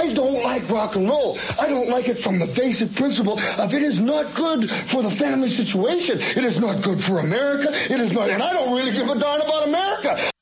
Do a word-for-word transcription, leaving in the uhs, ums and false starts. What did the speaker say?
I don't like rock and roll. I don't like it from the basic principle of it is not good for the family situation. It is not good for America. It is not, and I don't really give a darn about America.